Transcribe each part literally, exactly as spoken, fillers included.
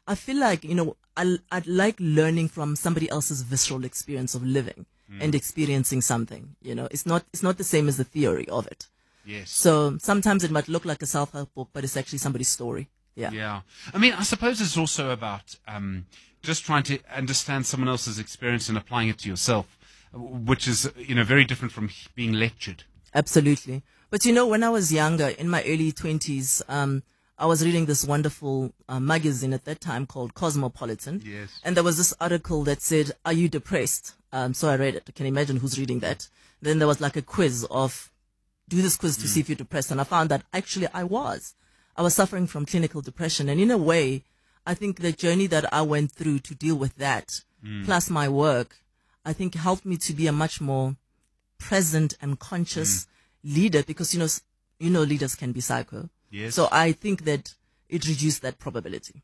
I feel like, you know, I, I like learning from somebody else's visceral experience of living mm. and experiencing something. You know, it's not, it's not the same as the theory of it. Yes. So sometimes it might look like a self-help book, but it's actually somebody's story. Yeah. Yeah. I mean, I suppose it's also about um, just trying to understand someone else's experience and applying it to yourself, which is, you know, very different from being lectured. Absolutely. But, you know, when I was younger, in my early twenties, um, I was reading this wonderful uh, magazine at that time called Cosmopolitan. Yes. And there was this article that said, "Are you depressed?" Um, so I read it. I can imagine who's reading that. Then there was like a quiz of, do this quiz to mm. see if you're depressed. And I found that actually I was. I was suffering from clinical depression. And in a way, I think the journey that I went through to deal with that, mm. plus my work, I think helped me to be a much more present and conscious mm. leader, because, you know, you know, leaders can be psycho. Yes. So I think that it reduced that probability.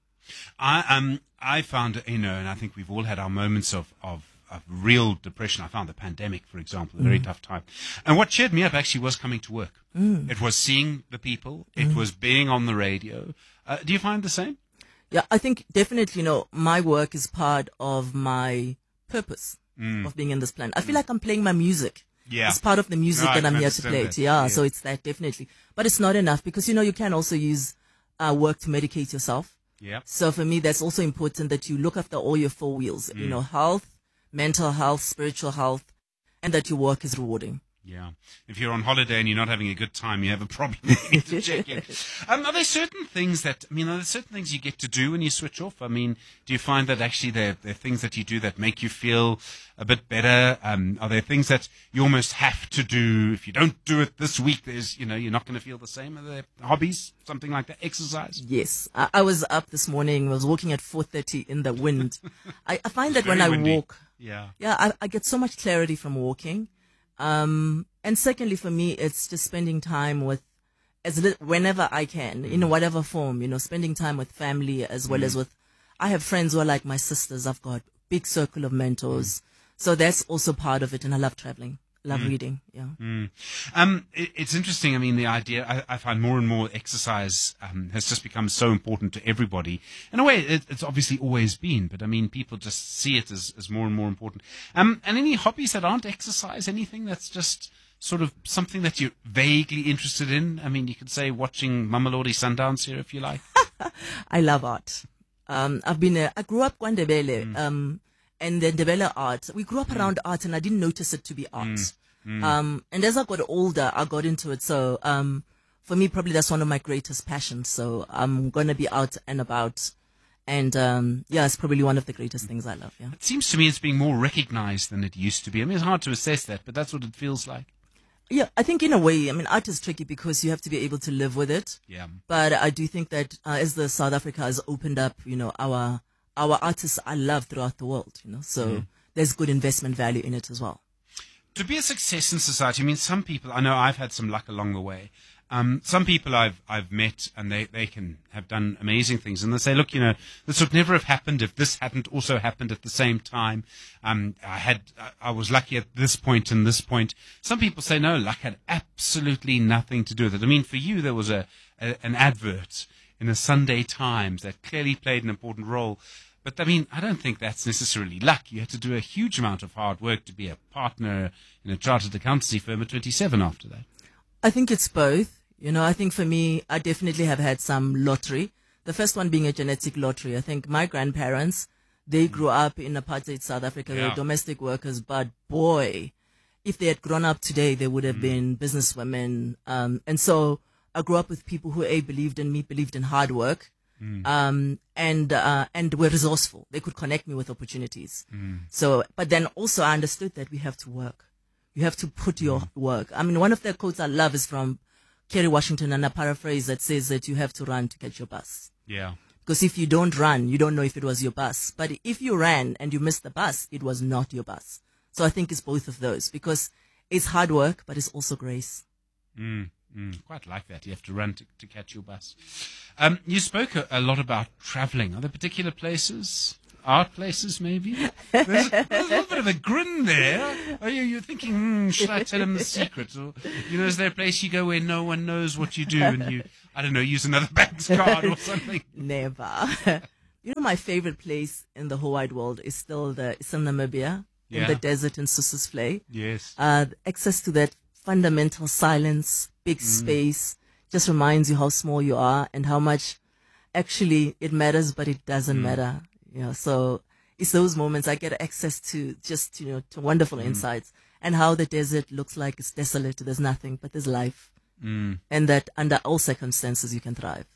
I um I found, you know, and I think we've all had our moments of, of, of real depression. I found the pandemic, for example, a very mm. tough time. And what cheered me up actually was coming to work. Mm. It was seeing the people. It mm. was being on the radio. Uh, do you find the same? Yeah, I think definitely, you know, my work is part of my purpose mm. of being in this planet. I feel mm. like I'm playing my music. Yeah. It's part of the music no, that I'm here to play. That. Yeah, yeah, so it's that definitely. But it's not enough, because, you know, you can also use uh, work to medicate yourself. Yeah. So for me, that's also important that you look after all your four wheels, mm. you know, health, mental health, spiritual health, and that your work is rewarding. Yeah. If you're on holiday and you're not having a good time, you have a problem. You need to check in. Um, are there certain things that, I mean, are there certain things you get to do when you switch off? I mean, do you find that actually there, there are things that you do that make you feel a bit better? Um, are there things that you almost have to do? If you don't do it this week, there's, you know, you're not going to feel the same. Are there hobbies, something like that? Exercise? Yes. I, I was up this morning. I was walking at four thirty in the wind. I, I find that when I windy. walk, yeah, yeah, I, I get so much clarity from walking. Um, and secondly, for me, it's just spending time with, as li- whenever I can, mm. in whatever form, you know, spending time with family as well mm. as with, I have friends who are like my sisters. I've got big circle of mentors. Mm. So that's also part of it. And I love traveling. Love mm. reading. Yeah. Mm. Um, it, it's interesting. I mean, the idea, I, I find more and more exercise um, has just become so important to everybody. In a way, it, it's obviously always been, but I mean, people just see it as, as more and more important. Um, and any hobbies that aren't exercise, anything that's just sort of something that you're vaguely interested in? I mean, you could say watching Mamelodi Sundowns here if you like. I love art. Um, I've been, a, I grew up Kwandebele, mm. um, and the Ndebele art. We grew up mm. around art, and I didn't notice it to be art. Mm. Mm. Um, and as I got older, I got into it. So, um, for me, probably that's one of my greatest passions. So I'm going to be out and about. And, um, yeah, it's probably one of the greatest things I love. Yeah. It seems to me it's being more recognized than it used to be. I mean, it's hard to assess that, but that's what it feels like. Yeah, I think in a way, I mean, art is tricky because you have to be able to live with it. Yeah. But I do think that uh, as the South Africa has opened up, you know, our, our artists are loved throughout the world, you know, so mm. there's good investment value in it as well. To be a success in society, I mean, some people, I know I've had some luck along the way. Um, some people I've I've met and they, they can have done amazing things, and they say, look, you know, this would never have happened if this hadn't also happened at the same time. Um, I had I was lucky at this point and this point. Some people say, no, luck had absolutely nothing to do with it. I mean, for you, there was a, a an advert in the Sunday Times that clearly played an important role. But, I mean, I don't think that's necessarily luck. You had to do a huge amount of hard work to be a partner in a chartered accountancy firm at twenty-seven after that. I think it's both. You know, I think for me, I definitely have had some lottery. The first one being a genetic lottery. I think my grandparents, they grew up in apartheid South Africa. Yeah. They were domestic workers. But, boy, if they had grown up today, they would have mm. been businesswomen. Um, and so I grew up with people who, A, believed in me, believed in hard work. Mm. Um, and, uh, and were resourceful. They could connect me with opportunities. Mm. So, but then also I understood that we have to work. You have to put your mm. work. I mean, one of the quotes I love is from Kerry Washington, and a paraphrase that says that you have to run to catch your bus. Yeah. Because if you don't run, you don't know if it was your bus. But if you ran and you missed the bus, it was not your bus. So I think it's both of those, because it's hard work, but it's also grace. Mm. Mm, quite like that. You have to run to, to catch your bus. Um, you spoke a, a lot about traveling. Are there particular places, art places maybe? There's a, there's a little bit of a grin there. Are you, you're thinking, hmm, should I tell him the secret? Or, you know, is there a place you go where no one knows what you do and you, I don't know, use another bank's card or something? Never. You know, my favorite place in the whole wide world is still the is in Namibia, Yeah. in the desert in Sossusvlei. Yes. Uh, access to that fundamental silence, big space, just reminds you how small you are and how much actually it matters, but it doesn't matter. You know, so it's those moments I get access to just, you know, to wonderful insights and how the desert looks like it's desolate. There's nothing, but there's life. Mm. And that under all circumstances you can thrive.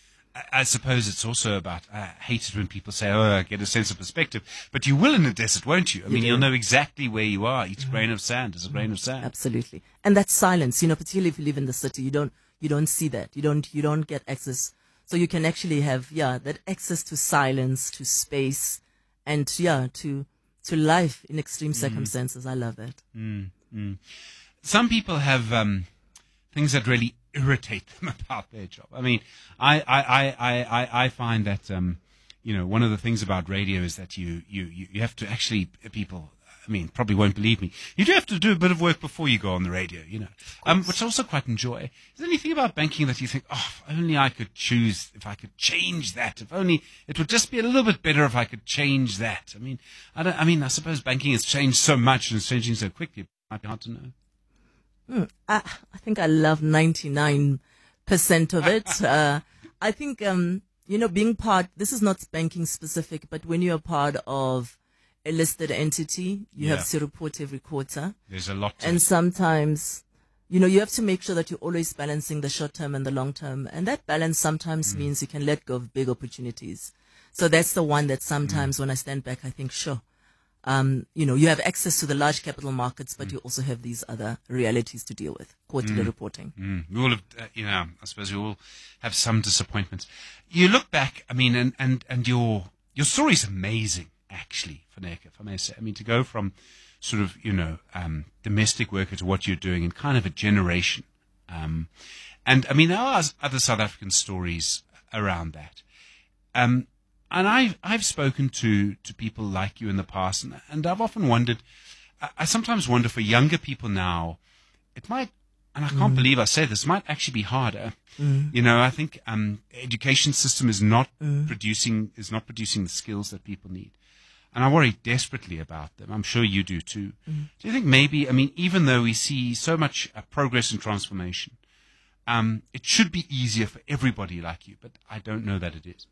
I, I suppose it's also about, I hate it when people say, oh, I get a sense of perspective. But you will in the desert, won't you? I You mean, do. you'll know exactly where you are. Each grain of sand is a grain of sand. Absolutely. And that silence, you know, particularly if you live in the city, you don't, you don't see that. You don't, you don't get access. So you can actually have, yeah, that access to silence, to space, and yeah, to, to life in extreme circumstances. I love that. Mm, mm. Some people have um, things that really irritate them about their job. I mean, I, I, I, I, I find that, um, you know, one of the things about radio is that you, you, you you have to actually, people, I mean, probably won't believe me. You do have to do a bit of work before you go on the radio, you know, um, which I also quite enjoy. Is there anything about banking that you think, oh, if only I could choose, if I could change that, if only it would just be a little bit better if I could change that? I mean, I don't, I mean, I suppose banking has changed so much and it's changing so quickly. It might be hard to know. Hmm. I, I think I love ninety-nine percent of it. uh, I think, um, you know, being part, this is not banking specific, but when you're part of a listed entity, you Yeah. have to report every quarter. There's a lot to And it. sometimes, you know, you have to make sure that you're always balancing the short term and the long term. And that balance sometimes means you can let go of big opportunities. So that's the one that sometimes when I stand back, I think, sure, um, you know, you have access to the large capital markets, but you also have these other realities to deal with, quarterly reporting. Mm, we all have, uh, you know, I suppose we all have some disappointments. You look back, I mean, and, and, and your, your story's amazing, actually, Funeka, if I may say. I mean, to go from sort of, you know, um, domestic worker to what you're doing in kind of a generation. Um, and I mean, there are other South African stories around that. Um, and I've, I've spoken to, to people like you in the past, and, and I've often wondered, I, I sometimes wonder for younger people now, it might, and I can't believe I say this, might actually be harder. You know, I think um, education system is not producing is not producing the skills that people need, and I worry desperately about them. I'm sure you do too. Do you think maybe, I mean, even though we see so much uh, progress and transformation, um, it should be easier for everybody like you, but I don't know that it is.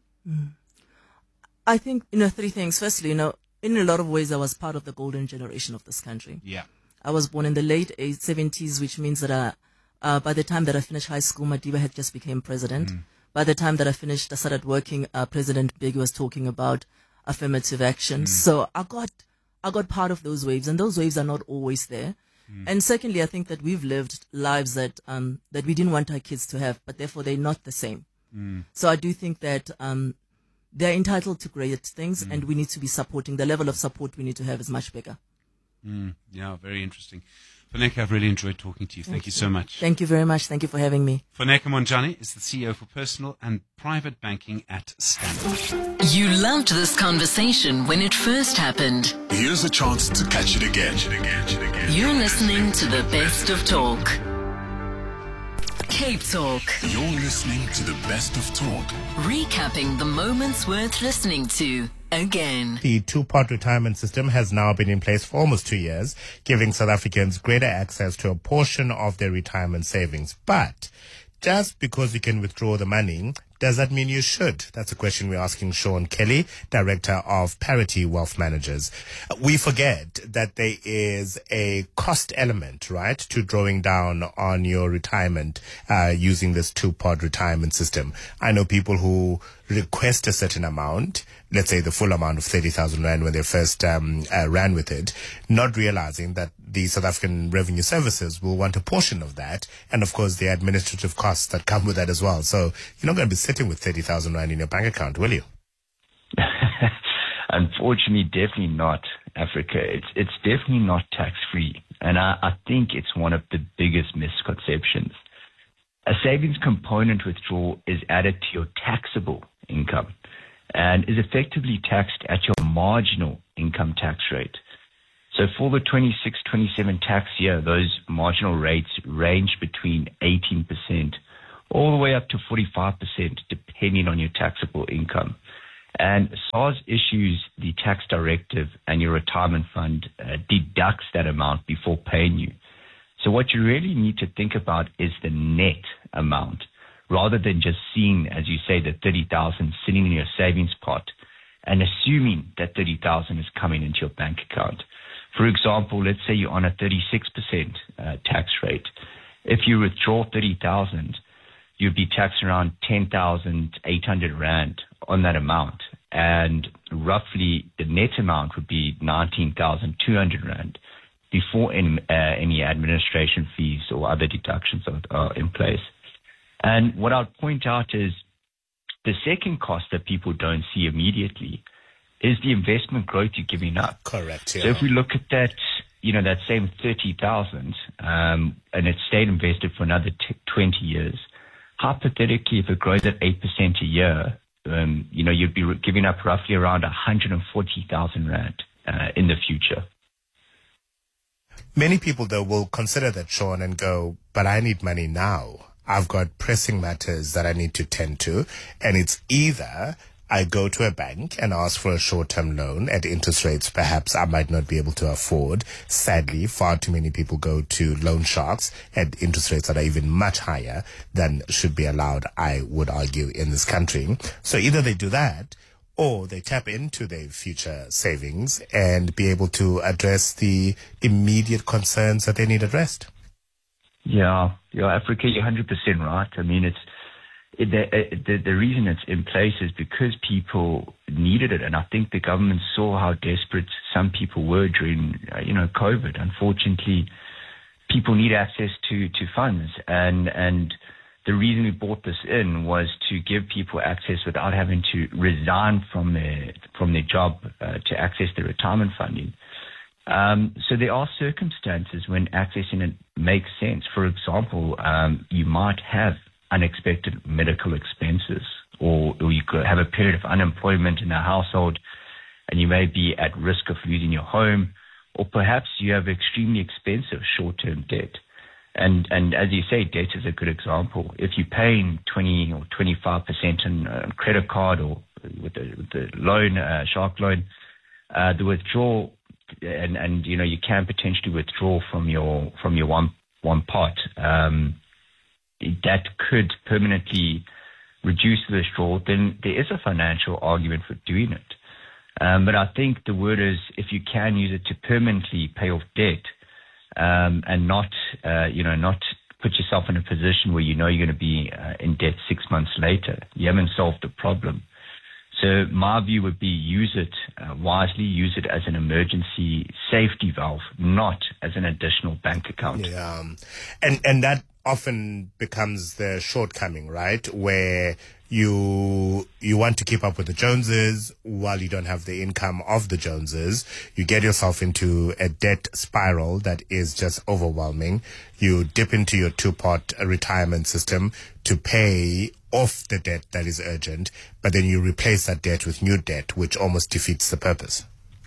I think, you know, three things. Firstly, you know, in a lot of ways, I was part of the golden generation of this country. Yeah. I was born in the late seventies, which means that I, uh, by the time that I finished high school, Madiba had just become president. Mm. By the time that I finished, I started working, uh, President Biggie was talking about affirmative action. Mm. So I got, I got part of those waves, and those waves are not always there. Mm. And secondly, I think that we've lived lives that, um, that we didn't want our kids to have, but therefore they're not the same. Mm. So I do think that, um, they're entitled to great things, Mm. and we need to be supporting. The level of support we need to have is much bigger. Mm. Yeah, very interesting. Funeka, I've really enjoyed talking to you. Thank, Thank you so much. Thank you very much. Thank you for having me. Funeka Monjane is the C E O for personal and private banking at Standard. You loved this conversation when it first happened. Here's a chance to catch it again. You're listening to the best of talk. Cape Talk. You're listening to the best of talk. Recapping the moments worth listening to again. The two-part retirement system has now been in place for almost two years, giving South Africans greater access to a portion of their retirement savings. But just because you can withdraw the money, does that mean you should? That's a question we're asking Sean Kelly, Director of Parity Wealth Managers. We forget that there is a cost element, right, to drawing down on your retirement uh, using this two-part retirement system. I know people who request a certain amount, let's say the full amount of thirty thousand rand when they first um, uh, ran with it, not realizing that the South African Revenue Services will want a portion of that, and of course the administrative costs that come with that as well. So you're not going to be sitting with thirty thousand rand in your bank account, will you? Unfortunately, definitely not, Africa. It's it's definitely not tax-free, and I, I think it's one of the biggest misconceptions. A savings component withdrawal is added to your taxable income and is effectively taxed at your marginal income tax rate. So for the twenty-six twenty-seven tax year, those marginal rates range between eighteen percent all the way up to forty-five percent, depending on your taxable income. And SARS issues the tax directive, and your retirement fund uh, deducts that amount before paying you. So what you really need to think about is the net amount, rather than just seeing, as you say, the thirty thousand sitting in your savings pot and assuming that thirty thousand is coming into your bank account. For example, let's say you're on a thirty-six percent uh, tax rate. If you withdraw thirty thousand, you'd be taxed around ten thousand eight hundred rand on that amount. And roughly the net amount would be nineteen thousand two hundred rand before any, uh, any administration fees or other deductions are, are in place. And what I'll point out is the second cost that people don't see immediately is the investment growth you're giving up. Correct. Yeah. So if we look at that, you know, that same thirty thousand, um, and it stayed invested for another t- twenty years, hypothetically, if it grows at eight percent a year, um, you know, you'd be re- giving up roughly around one hundred forty thousand rand uh, in the future. Many people, though, will consider that, Sean, and go, but I need money now. I've got pressing matters that I need to tend to. And it's either I go to a bank and ask for a short-term loan at interest rates perhaps I might not be able to afford. Sadly, far too many people go to loan sharks at interest rates that are even much higher than should be allowed, I would argue, in this country. So either they do that, or they tap into their future savings and be able to address the immediate concerns that they need addressed. Yeah, yeah, Africa, you're one hundred percent right. I mean, it's it, the, the the reason it's in place is because people needed it, and I think the government saw how desperate some people were during, uh, you know, COVID. Unfortunately, people need access to, to funds, and and the reason we brought this in was to give people access without having to resign from their from their job uh, to access their retirement funding. Um, so there are circumstances when accessing it makes sense. For example, um, you might have unexpected medical expenses, or, or you could have a period of unemployment in a household, and you may be at risk of losing your home, or perhaps you have extremely expensive short-term debt. And and as you say, debt is a good example. If you're paying twenty or twenty-five percent on a credit card or with the, with the loan, uh, shark loan, uh, the withdrawal, and, and you know you can potentially withdraw from your from your one one pot. Um, that could permanently reduce the withdrawal. Then there is a financial argument for doing it. Um, but I think the word is if you can use it to permanently pay off debt. Um, and not, uh, you know, not put yourself in a position where you know you're going to be uh, in debt six months later. You haven't solved the problem. So my view would be use it uh, wisely, use it as an emergency safety valve, not as an additional bank account. Yeah, um, and and that often becomes the shortcoming, right? Where you you want to keep up with the Joneses while you don't have the income of the Joneses. You get yourself into a debt spiral that is just overwhelming. You dip into your two-pot retirement system to pay off the debt that is urgent, but then you replace that debt with new debt, which almost defeats the purpose.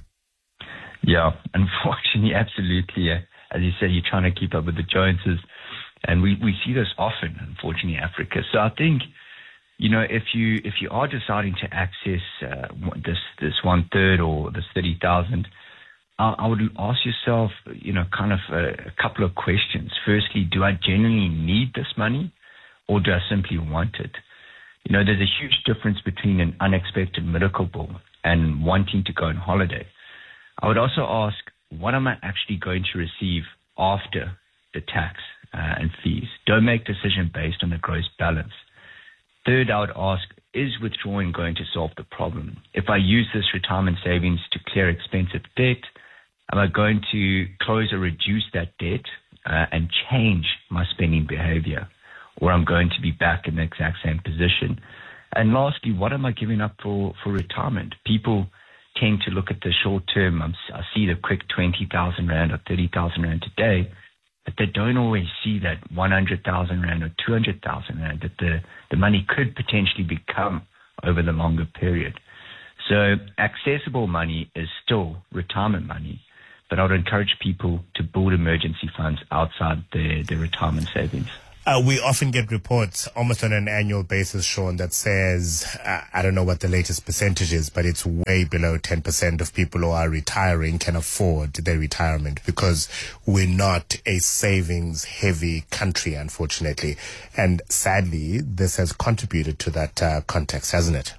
Yeah, unfortunately, absolutely. As you said, you're trying to keep up with the Joneses. And we, we see this often, unfortunately, in Africa. So I think, you know, if you if you are deciding to access uh, this this one third or this thirty thousand, I, I would ask yourself, you know, kind of a, a couple of questions. Firstly, do I genuinely need this money, or do I simply want it? You know, there's a huge difference between an unexpected medical bill and wanting to go on holiday. I would also ask, what am I actually going to receive after the tax Uh, and fees? Don't make decision based on the gross balance. Third, I would ask, is withdrawing going to solve the problem? If I use this retirement savings to clear expensive debt, am I going to close or reduce that debt uh, and change my spending behavior? Or I'm going to be back in the exact same position? And lastly, what am I giving up for, for retirement? People tend to look at the short term. I'm, I see the quick twenty thousand rand or thirty thousand rand today, but they don't always see that one hundred thousand rand or two hundred thousand rand, that the, the money could potentially become over the longer period. So accessible money is still retirement money, but I would encourage people to build emergency funds outside their, their retirement savings. Uh, we often get reports almost on an annual basis, Sean, that says, uh, I don't know what the latest percentage is, but it's way below ten percent of people who are retiring can afford their retirement because we're not a savings heavy country, unfortunately. And sadly, this has contributed to that uh, context, hasn't it?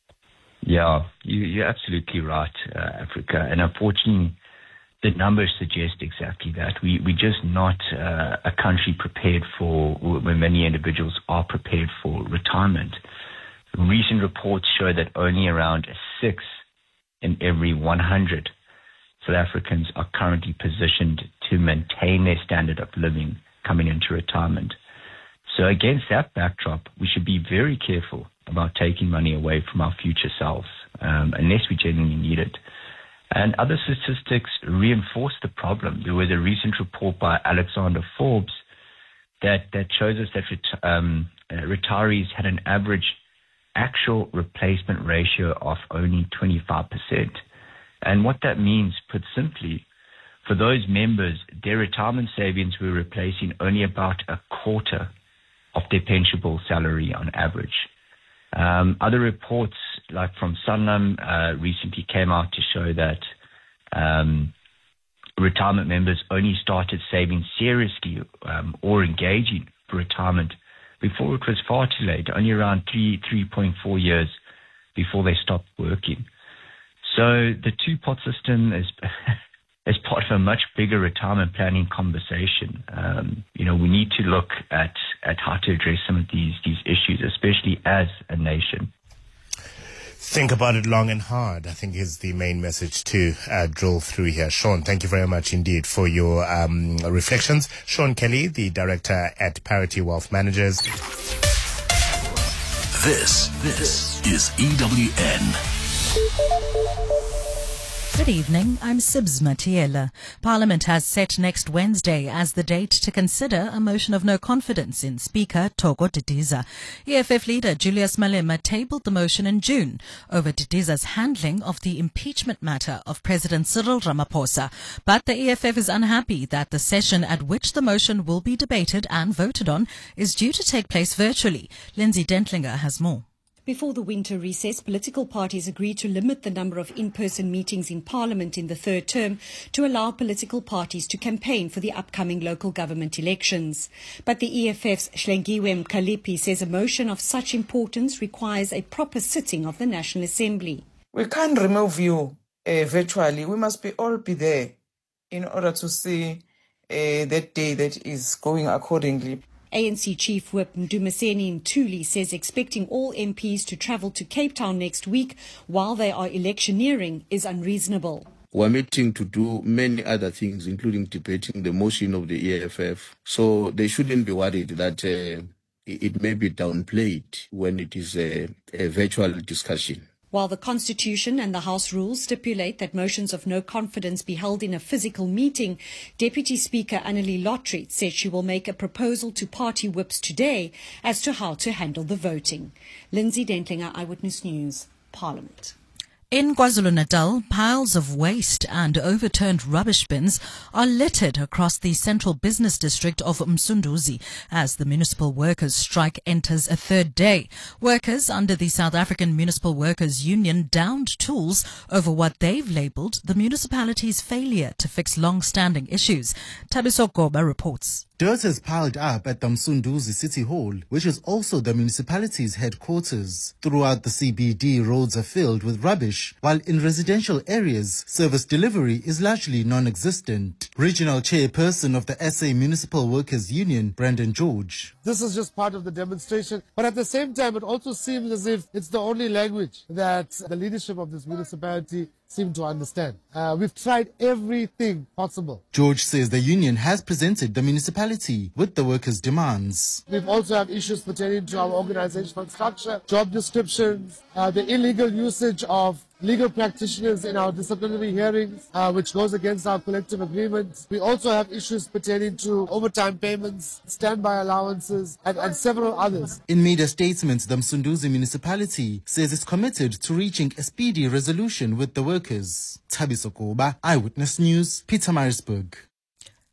Yeah, you, you're absolutely right, uh, Africa. And unfortunately, the numbers suggest exactly that. We, we're just not uh, a country prepared for, when many individuals are prepared for retirement. Recent reports show that only around six in every one hundred South Africans are currently positioned to maintain their standard of living coming into retirement. So against that backdrop, we should be very careful about taking money away from our future selves, um, unless we genuinely need it. And other statistics reinforce the problem. There was a recent report by Alexander Forbes that, that shows us that ret- um, uh, retirees had an average actual replacement ratio of only twenty-five percent. And what that means, put simply, for those members, their retirement savings were replacing only about a quarter of their pensionable salary on average. Um, other reports, like from Sanlam, uh, recently came out to show that um, retirement members only started saving seriously um, or engaging for retirement before it was far too late, only around three, three point four years before they stopped working. So the two-pot system is as part of a much bigger retirement planning conversation. Um, you know, we need to look at, at how to address some of these, these issues, especially as a nation. Think about it long and hard, I think, is the main message to uh, drill through here. Sean, thank you very much indeed for your um, reflections. Sean Kelly, the director at Parity Wealth Managers. This, this is E W N. Good evening, I'm Sibs Matiela. Parliament has set next Wednesday as the date to consider a motion of no confidence in Speaker Thoko Didiza. E F F leader Julius Malema tabled the motion in June over Didiza's handling of the impeachment matter of President Cyril Ramaphosa. But the E F F is unhappy that the session at which the motion will be debated and voted on is due to take place virtually. Lindsay Dentlinger has more. Before the winter recess, political parties agreed to limit the number of in-person meetings in Parliament in the third term to allow political parties to campaign for the upcoming local government elections. But the E F F's Hlengiwe Mkhaliphi says a motion of such importance requires a proper sitting of the National Assembly. We can't remove you uh, virtually. We must be all be there in order to see uh, that day that is going accordingly. A N C Chief Whip Ndumiseni Ntuli says expecting all M Ps to travel to Cape Town next week while they are electioneering is unreasonable. We're meeting to do many other things, including debating the motion of the E F F. So they shouldn't be worried that uh, it may be downplayed when it is a, a virtual discussion. While the Constitution and the House rules stipulate that motions of no confidence be held in a physical meeting, Deputy Speaker Annelie Lottrie said she will make a proposal to party whips today as to how to handle the voting. Lindsay Dentlinger, Eyewitness News, Parliament. In KwaZulu-Natal, piles of waste and overturned rubbish bins are littered across the central business district of Msunduzi as the municipal workers' strike enters a third day. Workers under the South African Municipal Workers Union downed tools over what they've labelled the municipality's failure to fix long-standing issues. Tabiso Goba reports. Dirt is piled up at the Msunduzi City Hall, which is also the municipality's headquarters. Throughout the C B D, roads are filled with rubbish, while in residential areas, service delivery is largely non-existent. Regional chairperson of the S A Municipal Workers Union, Brandon George. This is just part of the demonstration, but at the same time, it also seems as if it's the only language that the leadership of this municipality seem to understand. Uh, we've tried everything possible. George says the union has presented the municipality with the workers' demands. We've also have issues pertaining to our organizational structure, job descriptions, uh, the illegal usage of legal practitioners in our disciplinary hearings, uh, which goes against our collective agreements. We also have issues pertaining to overtime payments, standby allowances, and, and several others. In media statements, the Msunduzi municipality says it's committed to reaching a speedy resolution with the workers. Tabiso Koba, Eyewitness News, Pietermaritzburg.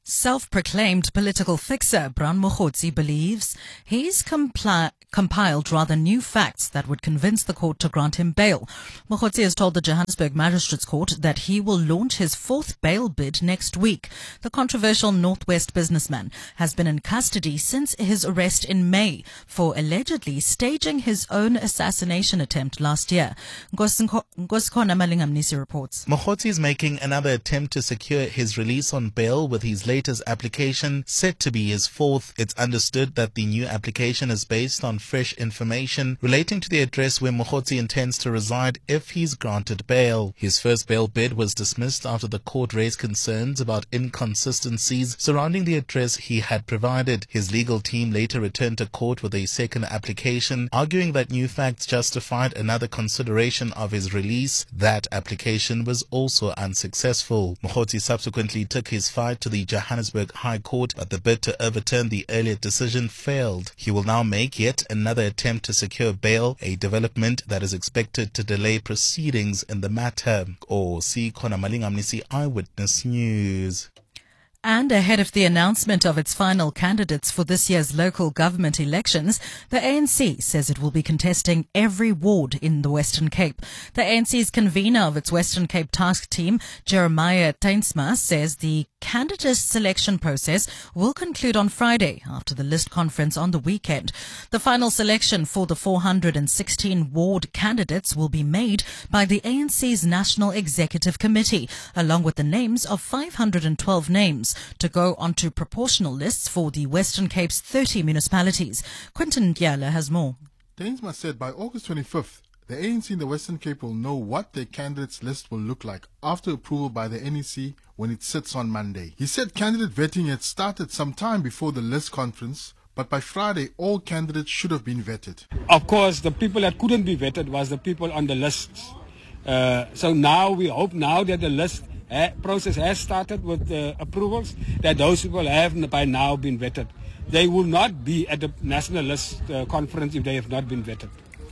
Self-proclaimed political fixer Bran Mogotsi believes he's compli- compiled rather new facts that would convince the court to grant him bail. Mogotsi has told the Johannesburg Magistrates Court that he will launch his fourth bail bid next week. The controversial Northwest businessman has been in custody since his arrest in May for allegedly staging his own assassination attempt last year. Ngosikona Malingamnisi reports. Mogotsi is making another attempt to secure his release on bail with his latest application set to be his fourth. It's understood that the new application is based on fresh information relating to the address where Mogotsi intends to reside if he's granted bail. His first bail bid was dismissed after the court raised concerns about inconsistencies surrounding the address he had provided. His legal team later returned to court with a second application, arguing that new facts justified another consideration of his release. That application was also unsuccessful. Mogotsi subsequently took his fight to the Johannesburg High Court, but the bid to overturn the earlier decision failed. He will now make yet another attempt to secure bail, a development that is expected to delay proceedings in the matter. Ngosikona Malingamnisi, Eyewitness News. And ahead of the announcement of its final candidates for this year's local government elections, the A N C says it will be contesting every ward in the Western Cape. The A N C's convener of its Western Cape task team, Jeremiah Teinsma, says the candidate selection process will conclude on Friday after the list conference on the weekend. The final selection for the four hundred sixteen ward candidates will be made by the A N C's National Executive Committee, along with the names of five hundred twelve names to go onto proportional lists for the Western Cape's thirty municipalities. Quinton Gyala has more. Teinsma said by August twenty-fifth, the A N C in the Western Cape will know what their candidates list will look like after approval by the N E C when it sits on Monday. He said candidate vetting had started some time before the list conference, but by Friday all candidates should have been vetted. Of course, the people that couldn't be vetted was the people on the lists. Uh, so now we hope now that the list uh, process has started with uh, approvals, that those people have by now been vetted. They will not be at the national list uh, conference if they have not been vetted.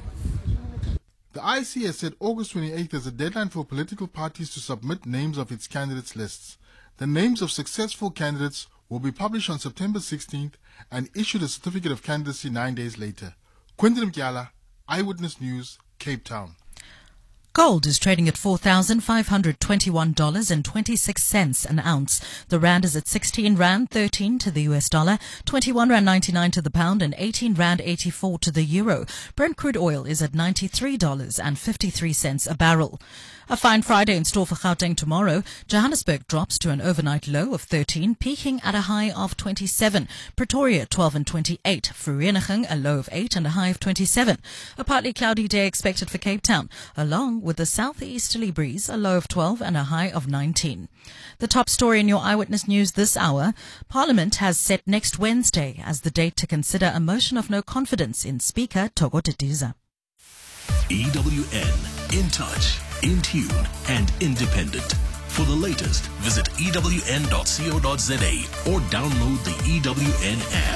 The I C has said August twenty-eighth is a deadline for political parties to submit names of its candidates' lists. The names of successful candidates will be published on September sixteenth and issued a certificate of candidacy nine days later. Quinton Mkiala, Eyewitness News, Cape Town. Gold is trading at four thousand five hundred twenty-one dollars and twenty-six cents an ounce. The rand is at sixteen rand thirteen to the U S dollar, twenty-one rand ninety-nine to the pound, and eighteen rand eighty-four to the euro. Brent crude oil is at ninety-three dollars and fifty-three cents a barrel. A fine Friday in store for Gauteng tomorrow. Johannesburg drops to an overnight low of thirteen, peaking at a high of twenty-seven. Pretoria twelve and twenty-eight. Vereeniging a low of eight and a high of twenty-seven. A partly cloudy day expected for Cape Town, along with a southeasterly breeze, a low of twelve and a high of nineteen. The top story in your Eyewitness News this hour: Parliament has set next Wednesday as the date to consider a motion of no confidence in Speaker Thoko Didiza. E W N, in touch, in tune, and independent. For the latest, visit E W N dot co dot za or download the E W N app.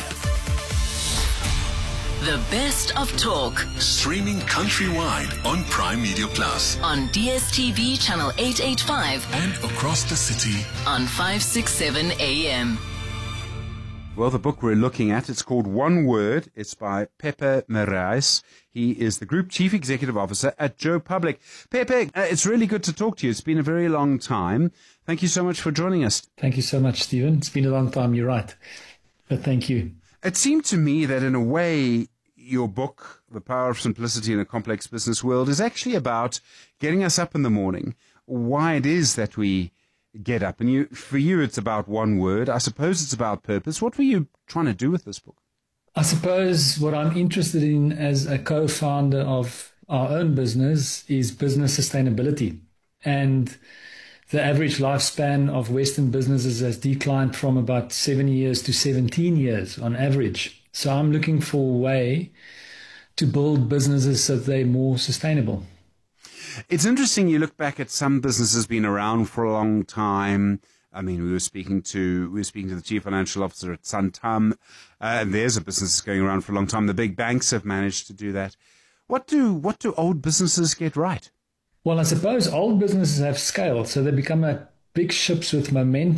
The best of talk. Streaming countrywide on Prime Media Plus. On D S T V channel eight eighty-five. And across the city. On five sixty-seven A M. Well, the book we're looking at, it's called One Word. It's by Pepe Morais. He is the Group Chief Executive Officer at Joe Public. Pepe, uh, it's really good to talk to you. It's been a very long time. Thank you so much for joining us. Thank you so much, Stephen. It's been a long time, you're right. But thank you. It seemed to me that in a way, your book, The Power of Simplicity in a Complex Business World, is actually about getting us up in the morning, why it is that we get up. And you, for you, it's about one word. I suppose it's about purpose. What were you trying to do with this book? I suppose what I'm interested in as a co-founder of our own business is business sustainability. And the average lifespan of Western businesses has declined from about seven years to seventeen years on average. So I'm looking for a way to build businesses so they're more sustainable. It's interesting, you look back at some businesses been around for a long time. I mean, we were speaking to we were speaking to the chief financial officer at Santam, uh, and there's a business that's going around for a long time. The big banks have managed to do that. What do what do old businesses get right? Well, I suppose old businesses have scale, so they become like big ships with momentum.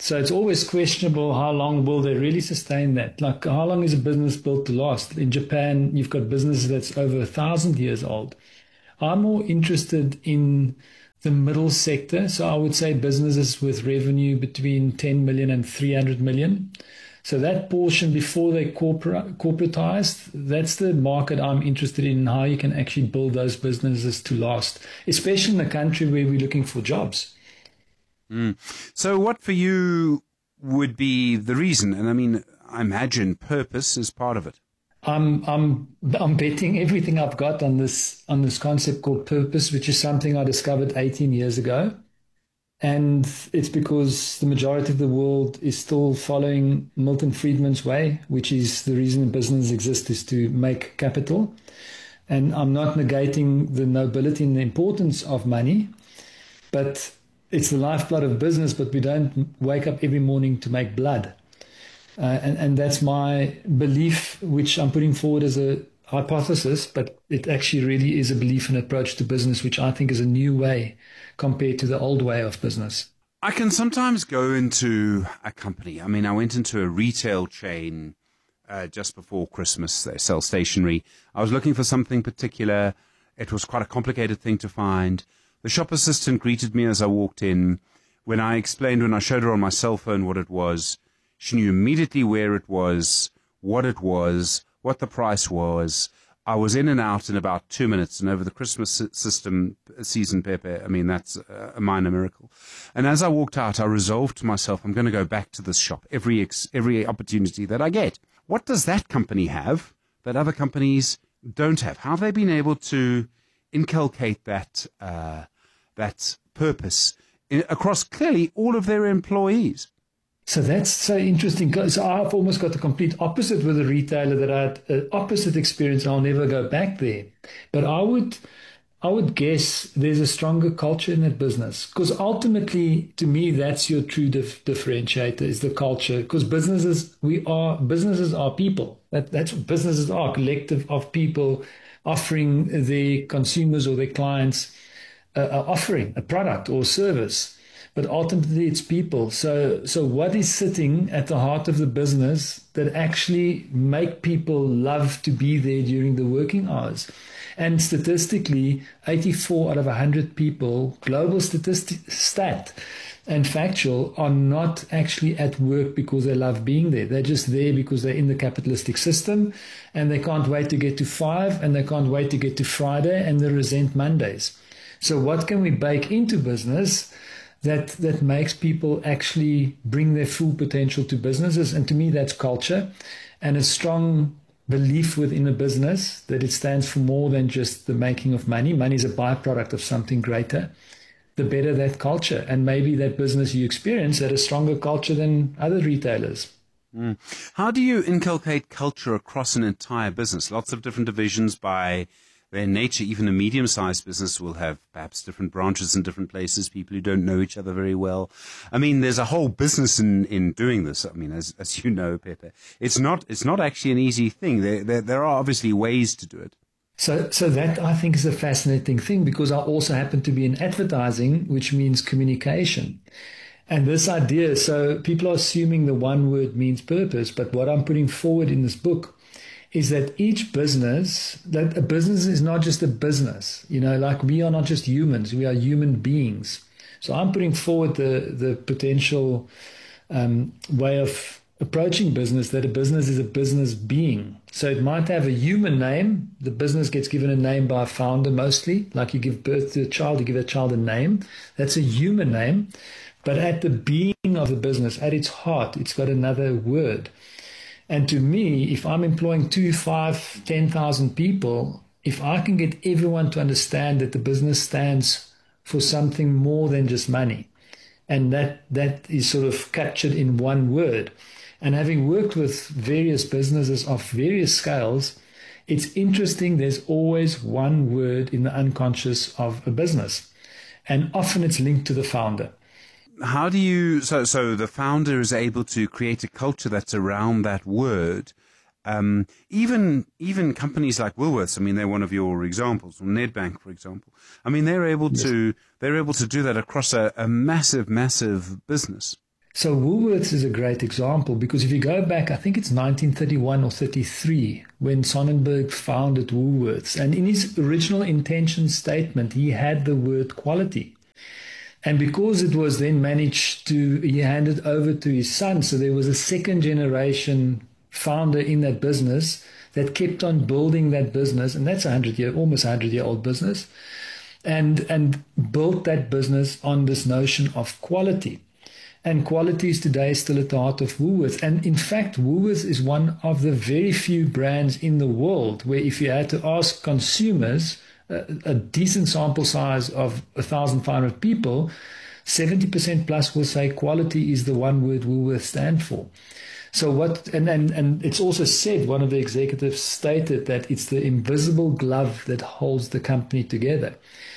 So it's always questionable how long will they really sustain that. Like, how long is a business built to last? In Japan, you've got businesses that's over a thousand years old. I'm more interested in the middle sector. So I would say businesses with revenue between ten million and three hundred million. So that portion before they corpora- corporatized, that's the market I'm interested in, how you can actually build those businesses to last, especially in a country where we're looking for jobs. Mm. So what for you would be the reason? And I mean, I imagine purpose is part of it. I'm I'm I'm betting everything I've got on this on this concept called purpose, which is something I discovered eighteen years ago. And it's because the majority of the world is still following Milton Friedman's way, which is the reason business exists is to make capital. And I'm not negating the nobility and the importance of money, but it's the lifeblood of business, but we don't wake up every morning to make blood. Uh, and, and that's my belief, which I'm putting forward as a hypothesis, but it actually really is a belief and approach to business, which I think is a new way compared to the old way of business. I can sometimes go into a company. I mean, I went into a retail chain uh, just before Christmas. They sell stationery. I was looking for something particular. It was quite a complicated thing to find. The shop assistant greeted me as I walked in. When I explained, when I showed her on my cell phone what it was, she knew immediately where it was, what it was, what the price was. I was in and out in about two minutes, and over the Christmas system season, Pepe, I mean, that's a minor miracle. And as I walked out, I resolved to myself, I'm going to go back to this shop every ex- every opportunity that I get. What does that company have that other companies don't have? How have they been able to inculcate that uh, that purpose in, across clearly all of their employees? So that's so interesting. So I've almost got the complete opposite with a retailer that I had an opposite experience, and I'll never go back there. But I would, I would guess there's a stronger culture in that business, because ultimately, to me, that's your true dif- differentiator is the culture. Because businesses, we are businesses are people. That that's what businesses are, collective of people offering their consumers or their clients uh, a offering, a product or service. But ultimately, it's people. So, so what is sitting at the heart of the business that actually make people love to be there during the working hours? And statistically, eighty-four out of one hundred people, global statistic stat and factual, are not actually at work because they love being there. They're just there because they're in the capitalistic system, and they can't wait to get to five, and they can't wait to get to Friday, and they resent Mondays. So what can we bake into business that that makes people actually bring their full potential to businesses? And to me, that's culture and a strong belief within a business that it stands for more than just the making of money. Money is a byproduct of something greater. The better that culture, and maybe that business you experience had a stronger culture than other retailers. Mm. How do you inculcate culture across an entire business? Lots of different divisions by their nature. Even a medium-sized business will have perhaps different branches in different places, people who don't know each other very well. I mean, there's a whole business in, in doing this. I mean, as as you know, Pepe, it's not it's not actually an easy thing. There, there there are obviously ways to do it. So so that, I think, is a fascinating thing, because I also happen to be in advertising, which means communication. And this idea, so people are assuming the one word means purpose, but what I'm putting forward in this book is that each business, that a business is not just a business, you know, like we are not just humans, we are human beings. So I'm putting forward the, the potential um, way of approaching business, that a business is a business being. So it might have a human name. The business gets given a name by a founder mostly, like you give birth to a child, you give a child a name. That's a human name. But at the being of the business, at its heart, it's got another word. And to me, if I'm employing two, five, ten thousand people, if I can get everyone to understand that the business stands for something more than just money, and that that is sort of captured in one word, and having worked with various businesses of various scales, it's interesting. There's always one word in the unconscious of a business, and often it's linked to the founder. How do you, so so the founder is able to create a culture that's around that word. Um, even even companies like Woolworths, I mean, they're one of your examples, or Nedbank, for example. I mean, they're able yes. to they're able to do that across a, a massive, massive business. So Woolworths is a great example because if you go back, I think it's nineteen thirty-one or thirty-three when Sonnenberg founded Woolworths. And in his original intention statement, he had the word quality. And because it was then managed to, he handed over to his son. So there was a second generation founder in that business that kept on building that business. And that's a hundred year, almost a hundred year old business. And, and built that business on this notion of quality. And quality is today still at the heart of Woolworths. And in fact, Woolworths is one of the very few brands in the world where if you had to ask consumers, a, a decent sample size of one thousand five hundred people, seventy percent plus will say quality is the one word Woolworths stand for. So what, and, and, and it's also said, one of the executives stated that it's the invisible glove that holds the company together.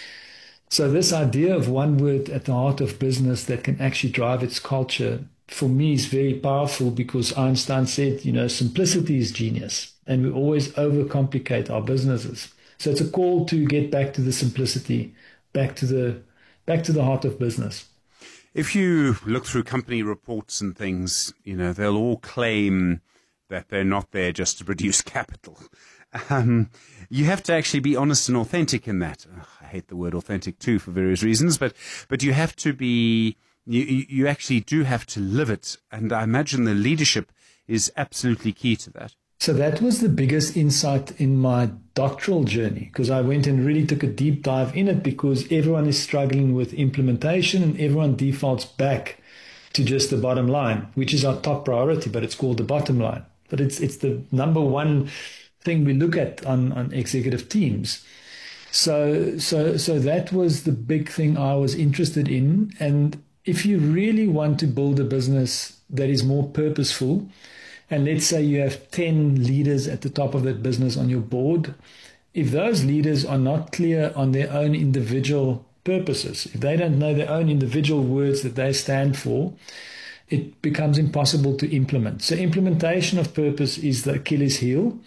So this idea of one word at the heart of business that can actually drive its culture, for me, is very powerful because Einstein said, you know, simplicity is genius, and we always overcomplicate our businesses. So it's a call to get back to the simplicity, back to the back to the heart of business. If you look through company reports and things, you know, they'll all claim that they're not there just to produce capital. Um, you have to actually be honest and authentic in that. Ugh, I hate the word authentic too for various reasons, but but you have to be, you, you actually do have to live it. And I imagine the leadership is absolutely key to that. So that was the biggest insight in my doctoral journey, because I went and really took a deep dive in it because everyone is struggling with implementation and everyone defaults back to just the bottom line, which is our top priority, but it's called the bottom line. But it's it's the number one thing we look at on, on executive teams. So so so that was the big thing I was interested in. And if you really want to build a business that is more purposeful, and let's say you have ten leaders at the top of that business on your board, if those leaders are not clear on their own individual purposes, if they don't know their own individual words that they stand for, it becomes impossible to implement. So implementation of purpose is the Achilles heel.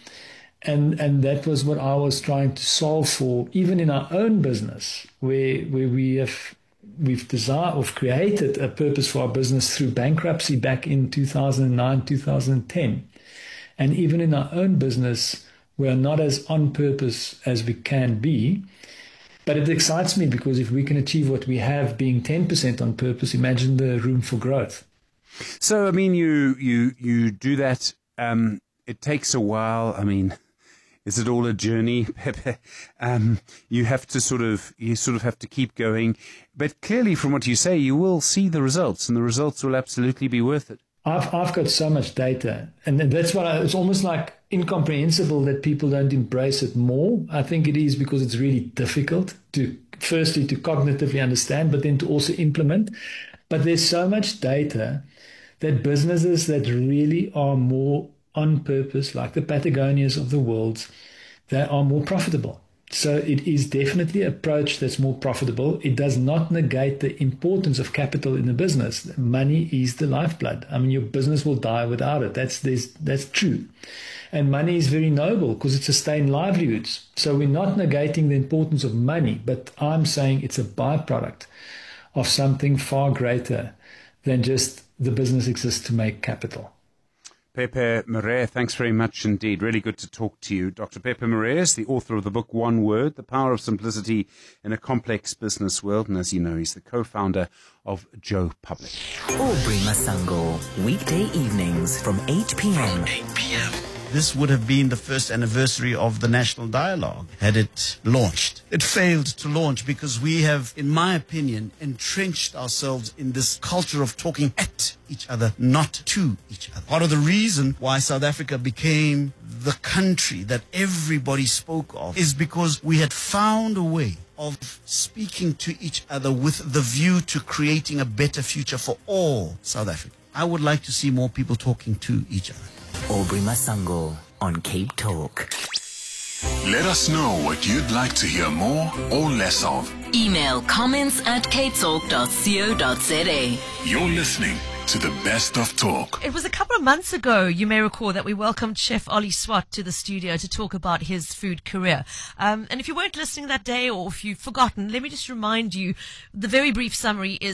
And and that was what I was trying to solve for, even in our own business, where where we have we've desired or created a purpose for our business through bankruptcy back in two thousand nine, two thousand ten. And even in our own business, we are not as on purpose as we can be. But it excites me because if we can achieve what we have being ten percent on purpose, imagine the room for growth. So, I mean, you you you do that. Um, it takes a while. I mean, is it all a journey, Pepe? Um, you have to sort of you sort of have to keep going. But clearly, from what you say, you will see the results, and the results will absolutely be worth it. I've I've got so much data, and that's what I, it's almost like incomprehensible that people don't embrace it more. I think it is because it's really difficult to, firstly, to cognitively understand, but then to also implement. But there's so much data that businesses that really are more on purpose, like the Patagonias of the world, they are more profitable. So it is definitely an approach that's more profitable. It does not negate the importance of capital in a business. Money is the lifeblood. I mean, your business will die without it. That's there's, that's true. And money is very noble because it sustains livelihoods. So we're not negating the importance of money, but I'm saying it's a byproduct of something far greater than just the business exists to make capital. Pepe Morais, thanks very much indeed. Really good to talk to you. Doctor Pepe Morais is the author of the book One Word, The Power of Simplicity in a Complex Business World. And as you know, he's the co-founder of Joe Public. Aubrey Masango, weekday evenings from eight p.m. eight p.m. This would have been the first anniversary of the National Dialogue had it launched. It failed to launch because we have, in my opinion, entrenched ourselves in this culture of talking at each other, not to each other. Part of the reason why South Africa became the country that everybody spoke of is because we had found a way of speaking to each other with the view to creating a better future for all South Africans. I would like to see more people talking to each other. Aubrey Masango on Cape Talk. Let us know what you'd like to hear more or less of. Email comments at capetalk dot co dot za. You're listening to the best of talk. It was a couple of months ago, you may recall, that we welcomed Chef Ollie Swart to the studio to talk about his food career. Um, and if you weren't listening that day or if you've forgotten, let me just remind you, the very brief summary is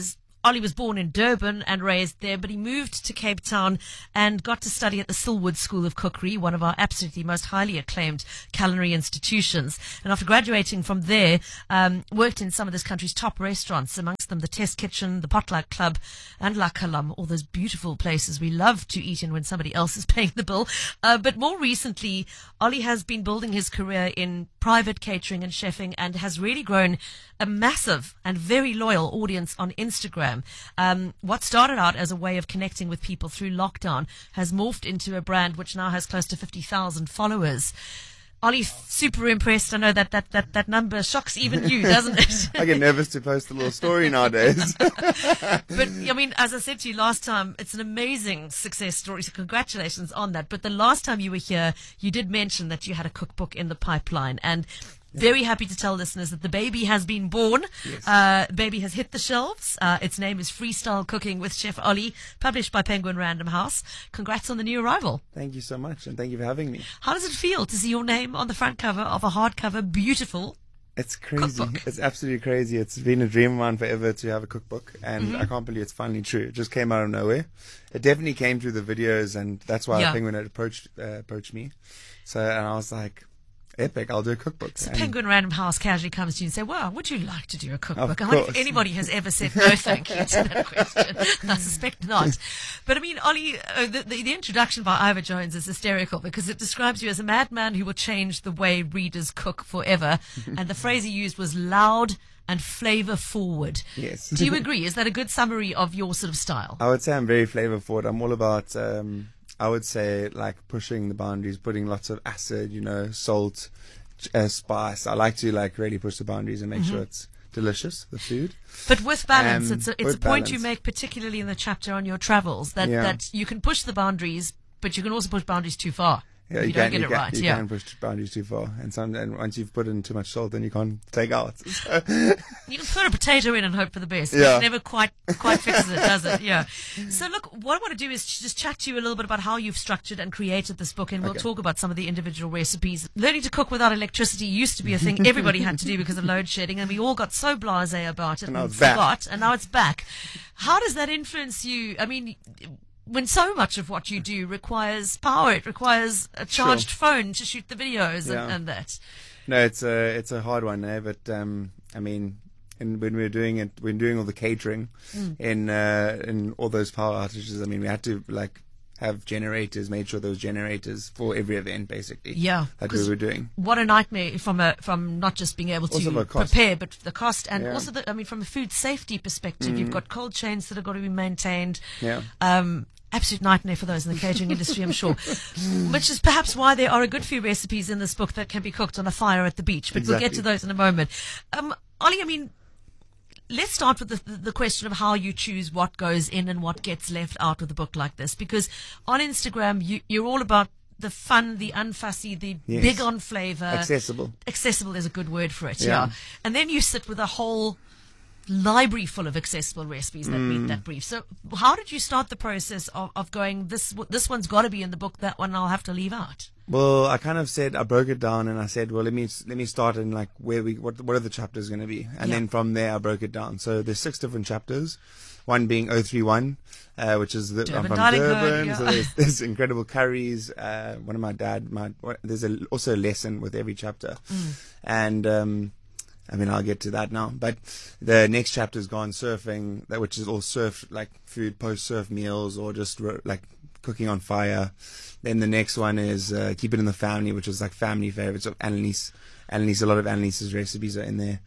Ollie was born in Durban and raised there, but he moved to Cape Town and got to study at the Silwood School of Cookery, one of our absolutely most highly acclaimed culinary institutions. And after graduating from there, um, worked in some of this country's top restaurants, amongst them the Test Kitchen, the Potluck Club, and La Calam, all those beautiful places we love to eat in when somebody else is paying the bill. Uh, but more recently, Ollie has been building his career in private catering and chefing and has really grown a massive and very loyal audience on Instagram. Um, what started out as a way of connecting with people through lockdown has morphed into a brand which now has close to fifty thousand followers. Ollie, super impressed. I know that, that, that, that number shocks even you, doesn't it? I get nervous to post a little story nowadays. But, I mean, as I said to you last time, it's an amazing success story, so congratulations on that. But the last time you were here, you did mention that you had a cookbook in the pipeline, and very happy to tell listeners that the baby has been born. Yes. Uh, baby has hit the shelves. Uh, its name is Freestyle Cooking with Chef Ollie, published by Penguin Random House. Congrats on the new arrival. Thank you so much, and thank you for having me. How does it feel to see your name on the front cover of a hardcover, beautiful It's crazy. cookbook? It's absolutely crazy. It's been a dream of mine forever to have a cookbook, and Mhm. I can't believe it's finally true. It just came out of nowhere. It definitely came through the videos, and that's why Yeah. Penguin had approached uh, approached me. So, and I was like, epic, I'll do a cookbook. So And Penguin Random House casually comes to you and say, well, would you like to do a cookbook? Of I wonder if course. anybody has ever said no thank you to that question. I suspect not. But I mean, Ollie, uh, the, the, the introduction by Ivor Jones is hysterical because it describes you as a madman who will change the way readers cook forever. And the phrase he used was loud and flavor forward. Yes. Do you agree? Is that a good summary of your sort of style? I would say I'm very flavor forward. I'm all about, um, I would say, like pushing the boundaries, putting lots of acid, you know, salt, uh, spice. I like to like really push the boundaries and make Mhm. sure it's delicious, the food. But with balance, Um, it's a, it's a with point you balance. make, particularly in the chapter on your travels, that, Yeah. that you can push the boundaries, but you can also push boundaries too far. Yeah, if you, you, don't can, get you it can, right. you yeah. can push boundaries too far, and some, and once you've put in too much salt, then you can't take out. So You can put a potato in and hope for the best. Yeah. It never quite quite fixes it, does it? Yeah. So look, what I want to do is just chat to you a little bit about how you've structured and created this book, and we'll Okay. talk about some of the individual recipes. Learning to cook without electricity used to be a thing everybody had to do because of load shedding, and we all got so blasé about it And now and it's back. forgot, and now it's back. How does that influence you? I mean, when so much of what you do requires power, it requires a charged Sure. phone to shoot the videos Yeah. and, and that. no, it's a it's a hard one, eh? But um, I mean, and when we were doing it, when doing all the catering Mm. in uh, in all those power outages, I mean, we had to like have generators, made sure there was generators for every event, basically. Yeah, that we 'cause were doing. What a nightmare from a from not just being able Also to the cost. prepare, but the cost, and Yeah. also the, I mean, from a food safety perspective, you've Mm. got cold chains that have got to be maintained. Yeah. Um, absolute nightmare for those in the catering industry, I'm sure. Which is perhaps why there are a good few recipes in this book that can be cooked on a fire at the beach. But we'll get to Exactly. those in a moment. Um, Ollie, I mean, let's start with the, the question of how you choose what goes in and what gets left out with a book like this. Because on Instagram, you, you're all about the fun, the unfussy, the Yes. big on flavor. Accessible. Accessible is a good word for it, yeah. Yeah. And then you sit with a whole library full of accessible recipes that meet Mm. that brief. So how did you start the process of, of going, this this one's got to be in the book, that one I'll have to leave out? Well, I kind of said I broke it down, and I said, well, let me let me start in like where we what what are the chapters going to be, and Yeah. then from there I broke it down. So there's six different chapters. One being oh three one, uh, which is the, I'm Durban from Dialect Code, Durban. yeah. So there's, there's incredible curries. Uh, one of my dad, my what, there's a, also a lesson with every chapter, Mm. and um, I mean I'll get to that now. But the next chapter's gone surfing, that which is all surf like food post surf meals or just ro- like cooking on fire. Then the next one is uh, keep it in the family, which is like family favorites of Annalise. Annalise, a lot of Annalise's recipes are in there.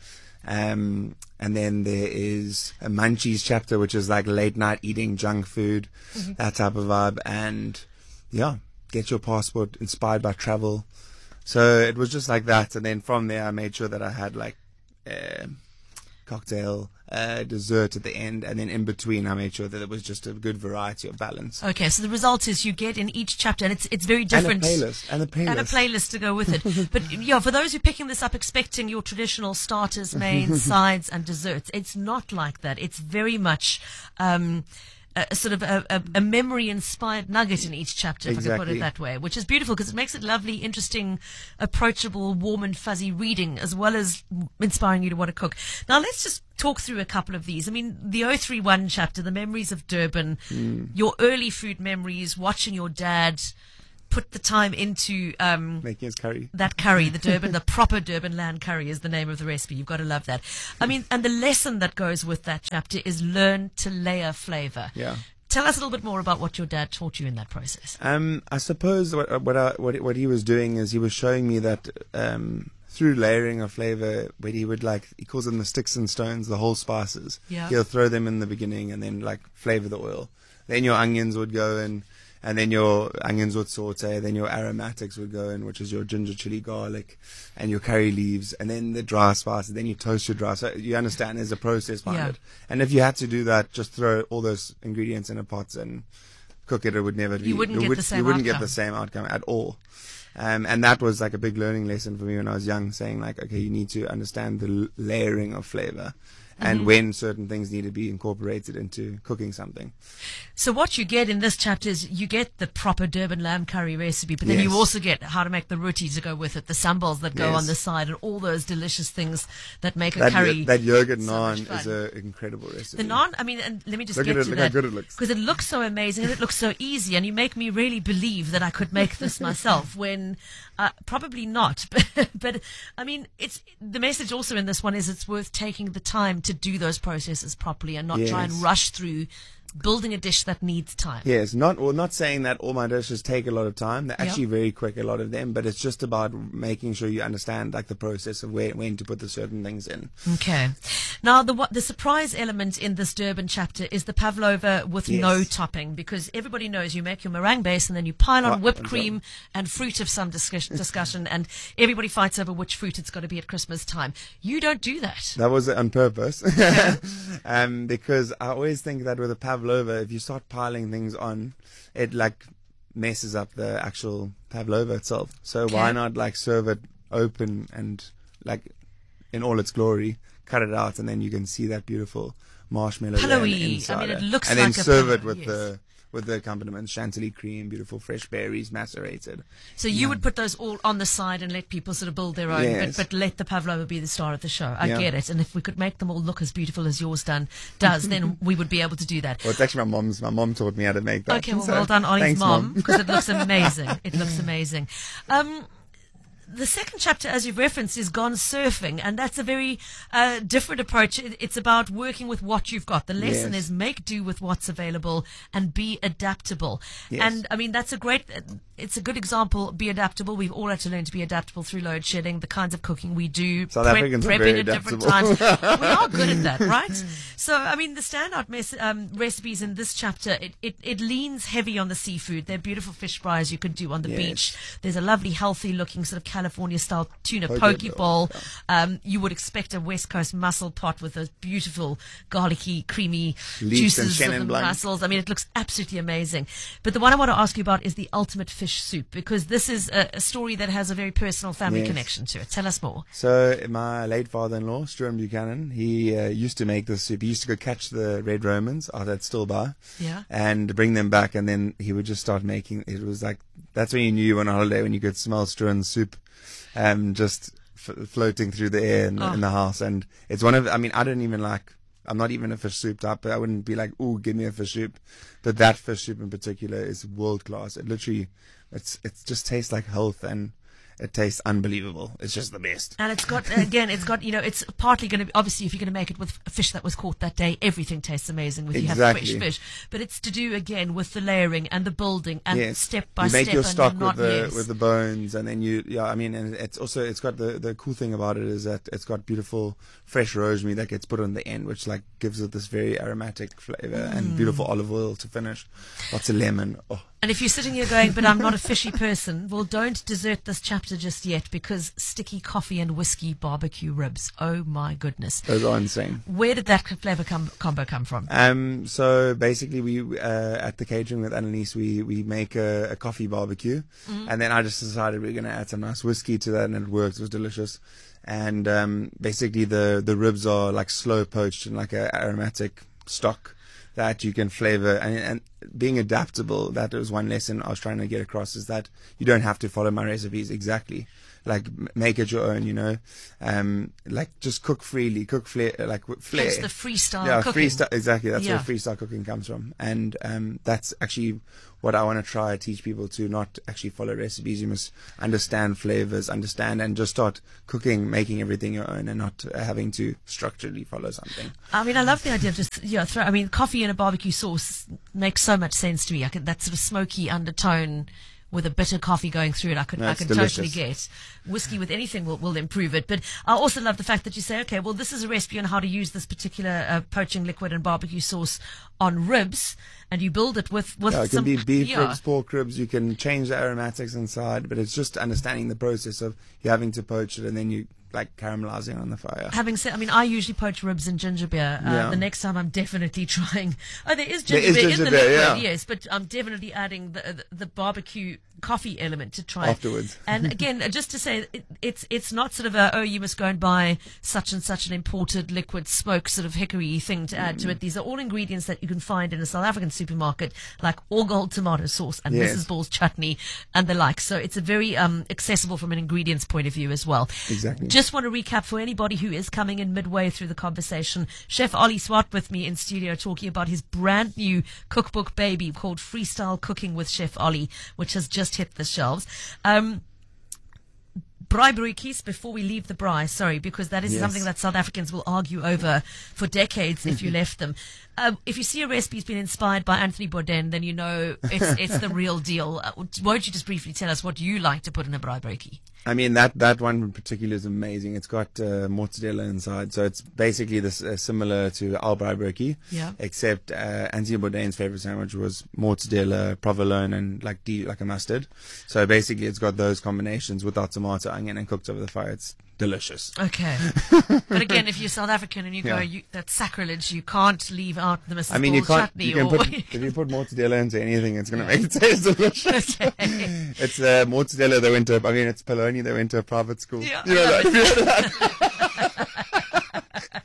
Um, and then there is a munchies chapter, which is like late night eating junk food, Mhm. that type of vibe. And yeah, get your passport, inspired by travel. So it was just like that. And then from there, I made sure that I had like uh, cocktail, uh, dessert at the end. And then in between, I made sure that it was just a good variety of balance. Okay, so the result is you get in each chapter, and it's it's very different. And a playlist. And a playlist. And a playlist to go with it. But yeah, for those who are picking this up expecting your traditional starters, mains, sides, and desserts, it's not like that. It's very much um, a sort of a, a, a memory-inspired nugget in each chapter, if I can put it Exactly. that way, which is beautiful because it makes it lovely, interesting, approachable, warm and fuzzy reading, as well as inspiring you to want to cook. Now, let's just talk through a couple of these. I mean, the oh three one chapter, the memories of Durban, Mm. your early food memories, watching your dad put the time into um, making his curry. That curry, the Durban, the proper Durban land curry is the name of the recipe. You've got to love that. I mean, and the lesson that goes with that chapter is learn to layer flavor. Yeah. Tell us a little bit more about what your dad taught you in that process. Um, I suppose what what I, what what he was doing is he was showing me that um, through layering of flavor, where he would like he calls them the sticks and stones, the whole spices. Yeah. He'll throw them in the beginning and then like flavor the oil. Then your onions would go in, and then your onions would saute. Then your aromatics would go in, which is your ginger, chili, garlic, and your curry leaves, and then the dry spices. Then you toast your dry. So you understand there's a process behind Yeah. it. And if you had to do that, just throw all those ingredients in a pot and cook it. It would never be. You wouldn't it get would- the same You wouldn't get outcome. the same outcome at all. Um, and that was like a big learning lesson for me when I was young, saying like, okay, you need to understand the l- layering of flavor and Mhm. when certain things need to be incorporated into cooking something. So what you get in this chapter is you get the proper Durban lamb curry recipe, but then you Yes. also get how to make the roti to go with it, the sambals that go Yes. on the side, and all those delicious things that make a That, curry. that yogurt so much naan fun. is an incredible recipe. The naan, I mean, and let me just Look get at it, to look that. how good it looks. Because it looks so amazing and it looks so easy, and you make me really believe that I could make this myself when uh, probably not. But, but, I mean, it's the message also in this one is it's worth taking the time to do those processes properly and not try and Yes. rush through building a dish that needs time. Yes, not well, not saying that all my dishes take a lot of time. They're Yeah. actually very quick, a lot of them. But it's just about making sure you understand like the process of where when to put the certain things in. Okay. Now, the what, the surprise element in this Durban chapter is the pavlova with Yes. no topping, because everybody knows you make your meringue base and then you pile on Oh, whipped and cream and fruit of some discussion, discussion, and everybody fights over which fruit it's got to be at Christmas time. You don't do that. That was on purpose, um, because I always think that with a pavlova, if you start piling things on, it like messes up the actual pavlova itself. So why Okay. not like serve it open and like in all its glory, cut it out, and then you can see that beautiful marshmallow layer Pillowy. inside I mean, it looks and like then a serve pillow, it with yes. the with the accompaniments, chantilly cream, beautiful fresh berries macerated. So you would put those all on the side and let people sort of build their own, Yes. but, but let the pavlova be the star of the show. I Yeah. get it. And if we could make them all look as beautiful as yours done does, then we would be able to do that. Well, it's actually my mom's. My mom taught me how to make that. Okay, well, So, well done, Ollie's thanks, mom, because it looks amazing. It looks amazing. Um, the second chapter, as you've referenced, is Gone Surfing, and that's a very uh, different approach. It, it's about working with what you've got. The lesson Yes. is make do with what's available and be adaptable. Yes. And, I mean, that's a great, it's a good example, be adaptable. We've all had to learn to be adaptable through load shedding, the kinds of cooking we do, South prep- Africans are prepping very at different adaptable. times. We are good at that, right? So, I mean, the standout mes- um, recipes in this chapter, it, it, it leans heavy on the seafood. They're beautiful fish fries you can do on the Yes. beach. There's a lovely, healthy looking sort of California style tuna Poke poke bowl, bowl. Um, you would expect a West Coast mussel pot with those beautiful, garlicky, creamy Leeks and juices of Chenin the Blanc. mussels. I mean, it looks absolutely amazing. But the one I want to ask you about is the ultimate fish soup, because this is a, a story that has a very personal family Yes. connection to it. Tell us more. So my late father-in-law, Stuart Buchanan, he uh, used to make this soup. He used to go catch the red Romans out at Stilbaai, Yeah. and bring them back, and then he would just start making. It was like that's when you knew you were on holiday, when you could smell Stuart's soup, um, just f- floating through the air in, the- Oh. in the house. And it's one of. I mean, I don't even like. I'm not even a fish soup type. But I wouldn't be like, "Ooh, give me a fish soup." But that fish soup in particular is world class. It literally, it's it just tastes like health, and it tastes unbelievable. It's just the best. And it's got, again, it's got, you know, it's partly going to be, obviously, if you're going to make it with a fish that was caught that day, everything tastes amazing when you have Exactly. fresh fish. But it's to do, again, with the layering and the building and Yes. step by you step. make your and stock you're with not, the yes. with the bones, and then you yeah I mean, and it's also it's got the the cool thing about it is that it's got beautiful fresh rosemary that gets put on the end, which like gives it this very aromatic flavor, and Mm. beautiful olive oil to finish, lots of lemon. Oh, And if you're sitting here going, but I'm not a fishy person, well, don't desert this chapter just yet, because sticky coffee and whiskey barbecue ribs. Oh my goodness. those are insane. Where did that flavor com- combo come from? Um, so basically, we uh, at the catering with Annalise, we we make a, a coffee barbecue, Mhm. and then I just decided we are going to add some nice whiskey to that, and it worked. It was delicious. And um, basically, the the ribs are like slow poached in like a aromatic stock that you can flavor and, and being adaptable. That was one lesson I was trying to get across, is that you don't have to follow my recipes exactly. Like, m- make it your own, you know. Um, like, just cook freely, cook flair, like with flair. It's the freestyle yeah, cooking. freestyle, exactly. That's Yeah. where freestyle cooking comes from, and um, that's actually what I want to try to teach people, to not actually follow recipes. You must understand flavors, understand, and just start cooking, making everything your own, and not uh, having to structurally follow something. I mean, I love the idea of just, yeah, throw, I mean, coffee in a barbecue sauce makes so much sense to me. I could, that sort of smoky undertone with a bitter coffee going through it, I could, I That's could delicious. totally get. Whiskey with anything will, will improve it. But I also love the fact that you say, okay, well, this is a recipe on how to use this particular uh, poaching liquid and barbecue sauce on ribs, and you build it with, with Yeah, it some... can be beef yeah. ribs, pork ribs. You can change the aromatics inside, but it's just understanding the process of you having to poach it and then you like caramelizing on the fire. Having said, I mean, I usually poach ribs in ginger beer. Uh, Yeah. The next time I'm definitely trying. Oh, there is There ginger is beer ginger in the beer, liquid, yeah. yes, but I'm definitely adding the the, the barbecue coffee element to try it. Afterwards. And again, uh, just to say, it, it's it's not sort of a, oh, you must go and buy such and such an imported liquid smoke sort of hickory thing to add to it. These are all ingredients that you can find in a South African supermarket, like All Gold tomato sauce and Yes. Missus Ball's chutney and the like. So it's a very um, accessible from an ingredients point of view as well. Exactly. Just want to recap for anybody who is coming in midway through the conversation. Chef Ollie Swart with me in studio talking about his brand new cookbook baby called Freestyle Cooking with Chef Ollie, which has just hit the shelves. Um, braai broodjies, before we leave the braai, sorry, because that is Yes. something that South Africans will argue over for decades if you left them. Um, if you see a recipe's been inspired by Anthony Bourdain, then you know it's it's the real deal. Uh, won't you just briefly tell us what you like to put in a braai broodjie? I mean, that, that one in particular is amazing. It's got uh, mozzarella inside, so it's basically this uh, similar to our braai broodjie. Yeah. Except uh, Anthony Bourdain's favorite sandwich was mozzarella, provolone, and like de- like a mustard. So basically, it's got those combinations without tomato, onion, and cooked over the fire. It's delicious. Okay. But again, if you're South African and you go, Yeah. you, that's sacrilege, you can't leave out the Missus I mean, you Ball's can't. chutney. You can or put, if you put mozzarella into anything, it's going to make it taste delicious. It's uh, mozzarella. They went to. I mean, it's Poloni. They went to a private school. Yeah, you know I that. love You it. know that.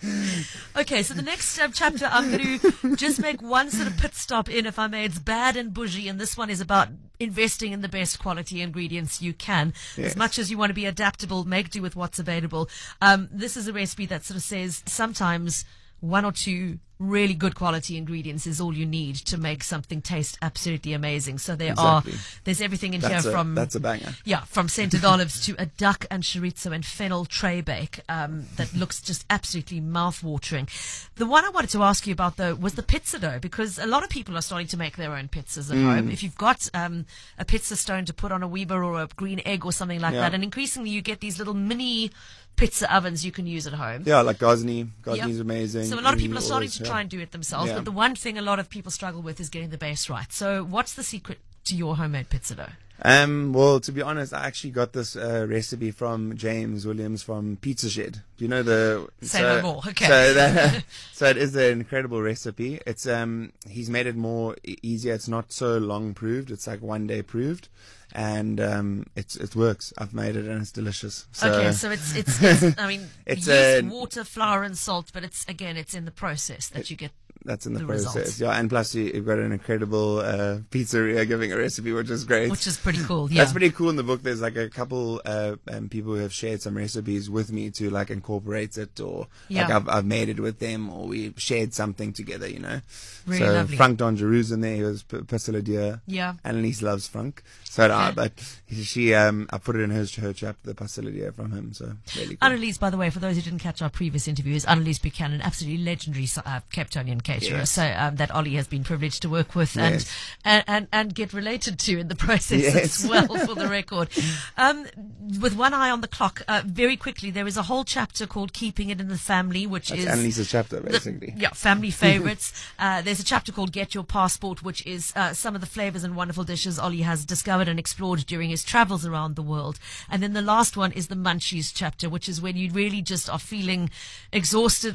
Okay, so the next um, chapter, I'm going to just make one sort of pit stop in, if I may. It's bad and bougie, and this one is about investing in the best quality ingredients you can. Yes. As much as you want to be adaptable, make do with what's available. Um, this is a recipe that sort of says sometimes one or two really good quality ingredients is all you need to make something taste absolutely amazing. So there Exactly. are, there's everything in That's here a- from... that's a banger. Yeah, from scented olives to a duck and chorizo and fennel tray bake um, that looks just absolutely mouth-watering. The one I wanted to ask you about, though, was the pizza dough, because a lot of people are starting to make their own pizzas at Mm. home. If you've got um, a pizza stone to put on a Weber or a green egg or something like Yeah. that, and increasingly you get these little mini pizza ovens you can use at home. Yeah, like Gosney. Gosney's Yep. amazing. So a lot of people are Always, starting to yeah. try and do it themselves, Yeah. but the one thing a lot of people struggle with is getting the base right. So what's the secret to your homemade pizza dough? Um, well, to be honest, I actually got this uh, recipe from James Williams from Pizza Shed. Do you know the? Say so, no more. Okay. So, that, so it is an incredible recipe. It's um, he's made it more e- easier. It's not so long proved. It's like one day proved, and um, it's it works. I've made it and it's delicious. So, Okay, so it's it's, it's I mean, It's yeast, a- water, flour, and salt, but it's again, it's in the process that you get. That's in the, the process, results. yeah. And plus, you- you've got an incredible uh, pizzeria giving a recipe, which is great. Which is pretty cool, yeah. That's pretty cool in the book. There's like a couple uh, um, people who have shared some recipes with me to like incorporate it, or like Yeah. I've, I've made it with them, or we shared something together, you know. Really so lovely. Frank Dongerou's in there. He was P- Pasteladia. Yeah. Annalise loves Frank. So do I, Okay. but she, um, I put it in her, her chapter, the Pasteladia from him. So really cool. Annalise, by the way, for those who didn't catch our previous interview, is Annalise Buchanan, absolutely legendary uh, Capetonian caterer. Yes. So um, that Ollie has been privileged to work with and, Yes. and, and and get related to in the process Yes. as well, for the record. Um, with one eye on the clock, uh, very quickly, there is a whole chapter called Keeping It in the Family, which That's is Annalise's chapter, the- basically. yeah, family favorites. uh, there's a chapter called Get Your Passport, which is uh, some of the flavors and wonderful dishes Ollie has discovered and explored during his travels around the world. And then the last one is the Munchies chapter, which is when you really just are feeling exhausted or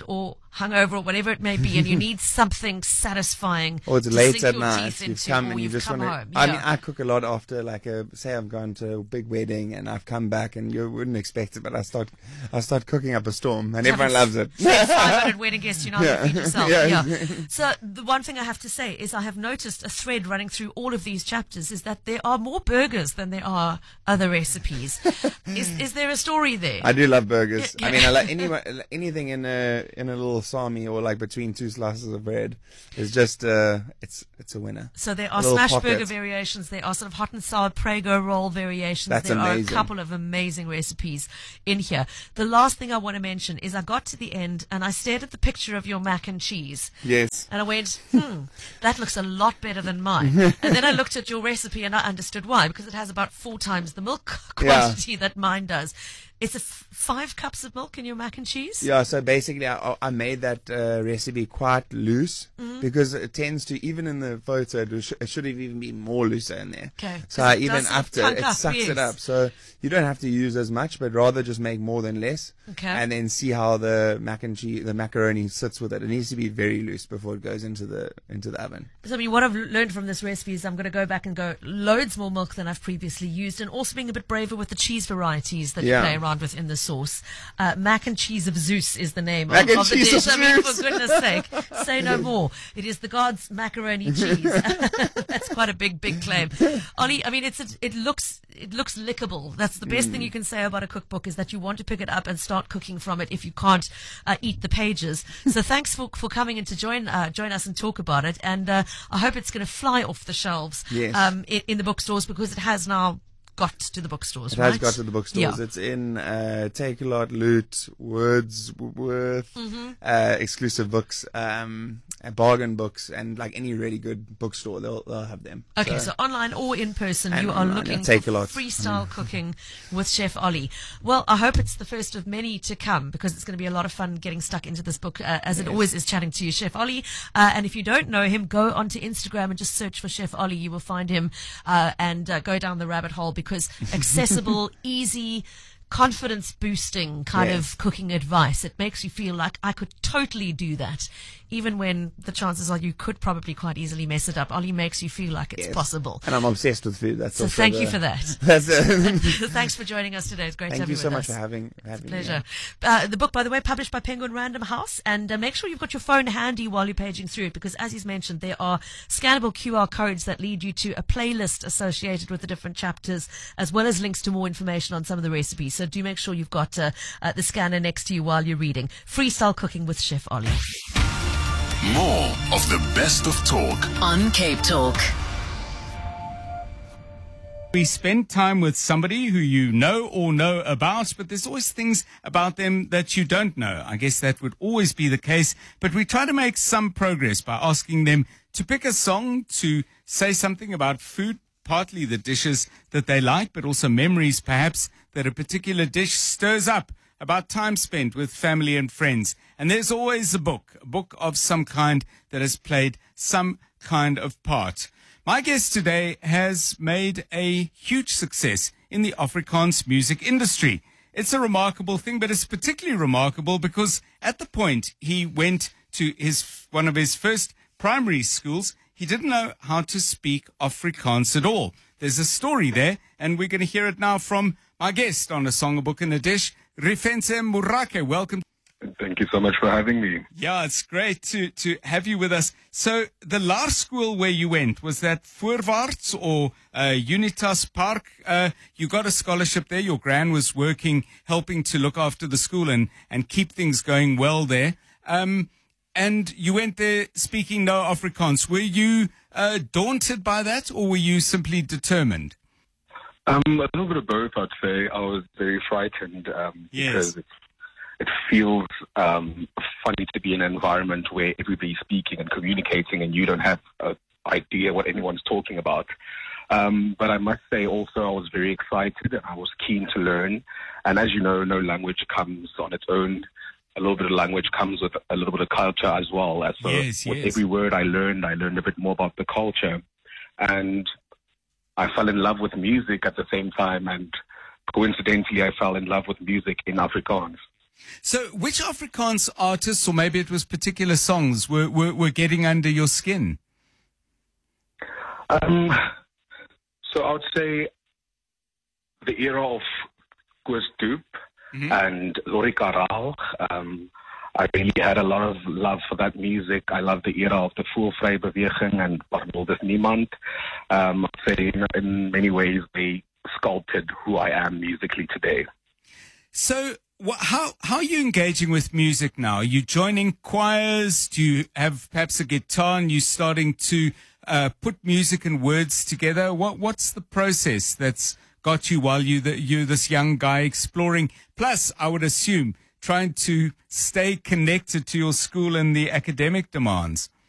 hungover or whatever it may be, and you need something satisfying. Or it's to late sink at your night. teeth You've into, come or and you you've just come want to. home. I Yeah. mean, I cook a lot after, like, a say I've gone to a big wedding and I've come back, and you wouldn't expect it, but I start, I start cooking up a storm, and everyone loves it. five hundred wedding guests, you know, Yeah. feed yourself. Yeah. Yeah. So the one thing I have to say is I have noticed a thread running through all of these chapters is that there are more burgers than there are other recipes. is is there a story there? I do love burgers. Yeah, I yeah. mean, I like any, anything in a in a little salmi or like between two slices of bread is just uh, it's it's a winner. So there A are little smash pocket. burger variations. There are sort of hot and sour Prego roll variations. That's there amazing. are a couple of amazing recipes in here. The last thing I want to mention is I got to the end and I stared at the picture of your mac and cheese. Yes. And I went, hmm, that looks a lot better than mine. And then I looked at your recipe and I understood why, because it has about four times the milk Yeah. quantity that mine does. It's a f- five cups of milk in your mac and cheese? Yeah, so basically I, I made that uh, recipe quite loose Mhm. because it tends to, even in the photo, it, sh- it should have even been more looser in there. Okay. So 'Cause I it even does sort of after plunk it up, sucks yes. it up. So you don't have to use as much, but rather just make more than less. Okay. And then see how the mac and cheese, the macaroni sits with it. It needs to be very loose before it goes into the into the oven. So, I mean, what I've learned from this recipe is I'm going to go back and go loads more milk than I've previously used, and also being a bit braver with the cheese varieties that Yeah. you play around with in the sauce. Uh, mac and cheese of Zeus is the name Mac of, and of the cheese dish. of I mean, Zeus. for goodness sake, say no more. It is the god's macaroni cheese. That's quite a big, big claim. Ollie, I mean, it's a, it looks it looks lickable. That's the best Mm. thing you can say about a cookbook is that you want to pick it up and start cooking from it if you can't uh, eat the pages. So thanks for for coming in to join uh, join us and talk about it. And uh, I hope it's going to fly off the shelves Yes. um, in, in the bookstores, because it has now got to the bookstores, It right? has got to the bookstores. Yeah. It's in uh, Take a Lot, Loot, Wordsworth, Mhm. uh, exclusive books, um, uh, bargain books, and like any really good bookstore, they'll they'll have them. Okay, so, online or in person, And you are online, looking yeah, Take for a Lot. freestyle Mm. cooking with Chef Ollie. Well, I hope it's the first of many to come, because it's going to be a lot of fun getting stuck into this book, uh, as it Yes. always is chatting to you, Chef Ollie. Uh, and if you don't know him, go onto Instagram and just search for Chef Ollie. You will find him uh, and uh, go down the rabbit hole, because accessible, easy, confidence boosting kind Yes. of cooking advice. It makes you feel like I could totally do that, even when the chances are you could probably quite easily mess it up. Ollie makes you feel like it's Yes. possible. And I'm obsessed with food. That's So also thank the- you for that. That's it. Thanks for joining us today. It's great to Thank have you you so with much us. for having having me. Pleasure. Uh, the book, by the way, published by Penguin Random House, and uh, make sure you've got your phone handy while you're paging through it, because as he's mentioned, there are scannable Q R codes that lead you to a playlist associated with the different chapters, as well as links to more information on some of the recipes. So do make sure you've got uh, uh, the scanner next to you while you're reading. Freestyle Cooking with Chef Ollie. More of the best of talk on Cape Talk. We spend time with somebody who you know or know about, but there's always things about them that you don't know. I guess that would always be the case, but we try to make some progress by asking them to pick a song, to say something about food, partly the dishes that they like, but also memories perhaps that a particular dish stirs up, about time spent with family and friends. And there's always a book, a book of some kind that has played some kind of part. My guest today has made a huge success in the Afrikaans music industry. It's a remarkable thing, but it's particularly remarkable because at the point he went to his one of his first primary schools, he didn't know how to speak Afrikaans at all. There's a story there, and we're going to hear it now from my guest on A Song, a Book and a Dish, Rifense Morake. Welcome. Thank you so much for having me. Yeah, it's great to, to have you with us. So the last school where you went, was that Voorwaarts or uh, Unitas Park? Uh, you got a scholarship there. Your gran was working, helping to look after the school and, and keep things going well there. Um, and you went there speaking no Afrikaans. Were you uh, daunted by that, or were you simply determined? Um, a little bit of both, I'd say. I was very frightened um, Yes. because it's, it feels um, funny to be in an environment where everybody's speaking and communicating and you don't have an idea what anyone's talking about. Um, but I must say also I was very excited and I was keen to learn. And as you know, no language comes on its own. A little bit of language comes with a little bit of culture as well. And so Yes, with yes. every word I learned, I learned a bit more about the culture. And I fell in love with music at the same time, and coincidentally, I fell in love with music in Afrikaans. So which Afrikaans artists, or maybe it was particular songs, were, were, were getting under your skin? Um, so I would say the era of Koos Doop mm-hmm. and Lorika Rao. Um, I really had a lot of love for that music. I love the era of the Voelvry Beweging and Barnoldes Niemand. Um, I'd say in, in many ways they sculpted who I am musically today. So wh- how how are you engaging with music now? Are you joining choirs? Do you have perhaps a guitar and you starting to uh, put music and words together? What what's the process that's got you while you the, you this young guy exploring? Plus, I would assume trying to stay connected to your school and the academic demands.